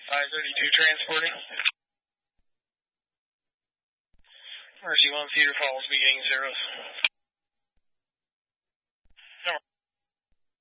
532 transporting. Mercy 1 Cedar Falls, beginning zeros.